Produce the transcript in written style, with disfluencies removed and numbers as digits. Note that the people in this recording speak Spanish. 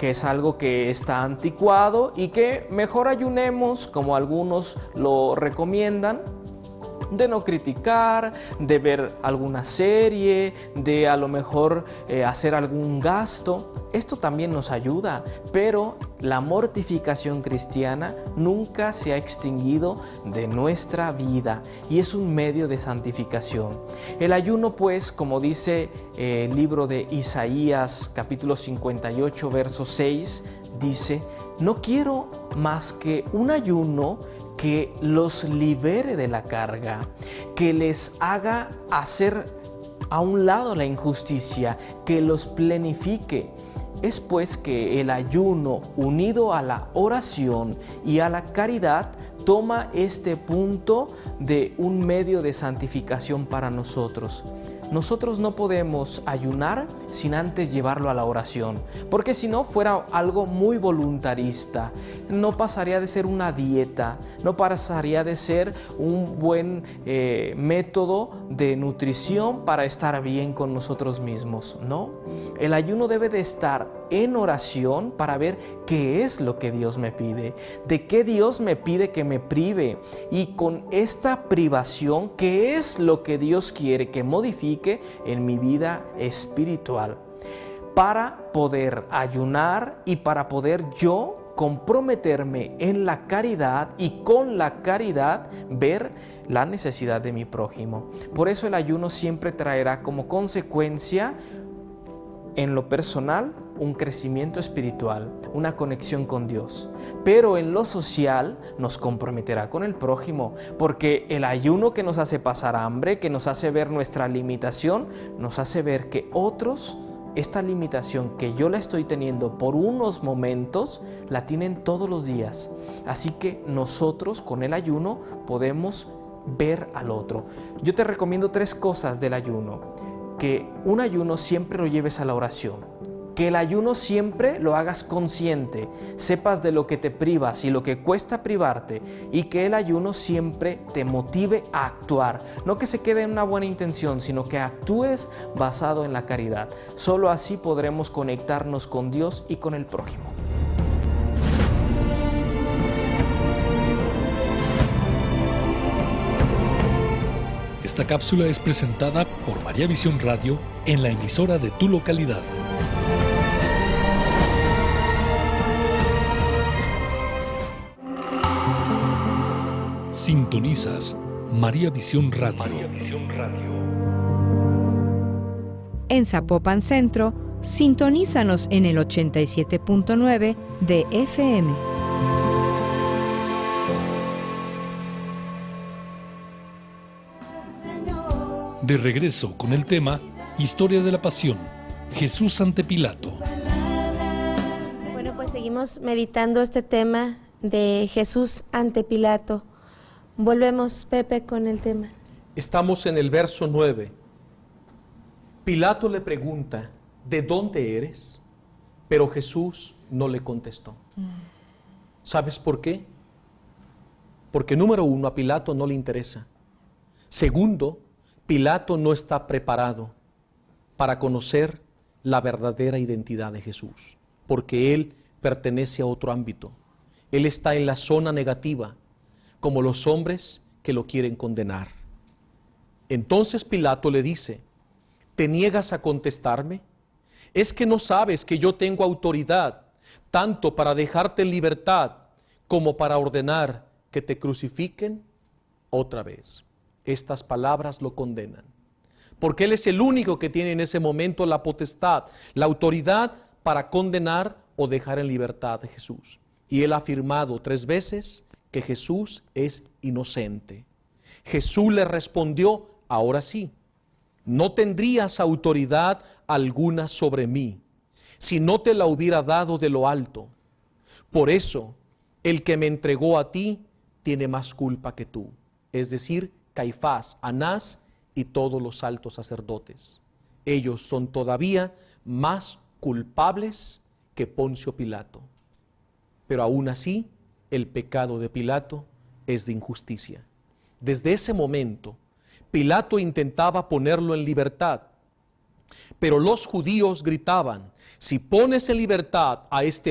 que es algo que está anticuado y que mejor ayunemos, como algunos lo recomiendan, de no criticar, de ver alguna serie, de a lo mejor hacer algún gasto. Esto también nos ayuda, pero la mortificación cristiana nunca se ha extinguido de nuestra vida y es un medio de santificación. El ayuno, pues, como dice el libro de Isaías, capítulo 58, verso 6, dice: no quiero más que un ayuno que los libere de la carga, que les haga hacer a un lado la injusticia, que los plenifique. Es pues que el ayuno, unido a la oración y a la caridad, toma este punto de un medio de santificación para nosotros. Nosotros no podemos ayunar sin antes llevarlo a la oración, porque si no fuera algo muy voluntarista, no pasaría de ser una dieta, no pasaría de ser un buen método de nutrición para estar bien con nosotros mismos, ¿no? El ayuno debe de estar en oración para ver qué es lo que Dios me pide, de qué Dios me pide que me prive, y con esta privación, qué es lo que Dios quiere que modifique en mi vida espiritual, para poder ayunar y para poder yo comprometerme en la caridad y con la caridad ver la necesidad de mi prójimo. Por eso el ayuno siempre traerá como consecuencia, en lo personal, un crecimiento espiritual, una conexión con Dios. Pero en lo social nos comprometerá con el prójimo, porque el ayuno que nos hace pasar hambre, que nos hace ver nuestra limitación, nos hace ver que otros, esta limitación que yo la estoy teniendo por unos momentos, la tienen todos los días. Así que nosotros con el ayuno podemos ver al otro. Yo te recomiendo 3 cosas del ayuno. Que un ayuno siempre lo lleves a la oración, que el ayuno siempre lo hagas consciente, sepas de lo que te privas y lo que cuesta privarte, y que el ayuno siempre te motive a actuar, no que se quede en una buena intención, sino que actúes basado en la caridad. Solo así podremos conectarnos con Dios y con el prójimo. Esta cápsula es presentada por María Visión Radio en la emisora de tu localidad. Sintonizas María Visión Radio. En Zapopan Centro, sintonízanos en el 87.9 de FM. De regreso con el tema Historia de la Pasión, Jesús ante Pilato. Bueno, pues seguimos meditando este tema de Jesús ante Pilato. Volvemos, Pepe, con el tema. Estamos en el verso 9. Pilato le pregunta: ¿de dónde eres? Pero Jesús no le contestó. ¿Sabes por qué? Porque número 1, a Pilato no le interesa. Segundo, Pilato no está preparado para conocer la verdadera identidad de Jesús, porque él pertenece a otro ámbito. Él está en la zona negativa, como los hombres que lo quieren condenar. Entonces Pilato le dice: ¿te niegas a contestarme? ¿Es que no sabes que yo tengo autoridad tanto para dejarte en libertad como para ordenar que te crucifiquen? Otra vez, estas palabras lo condenan, porque él es el único que tiene en ese momento la potestad, la autoridad para condenar o dejar en libertad a Jesús. Y él ha afirmado 3 veces que Jesús es inocente. Jesús le respondió: ahora sí, no tendrías autoridad alguna sobre mí si no te la hubiera dado de lo alto. Por eso, el que me entregó a ti tiene más culpa que tú, es decir, Caifás, Anás y todos los altos sacerdotes. Ellos son todavía más culpables que Poncio Pilato. Pero aún así, el pecado de Pilato es de injusticia. Desde ese momento, Pilato intentaba ponerlo en libertad, Pero los judíos gritaban: si pones en libertad a este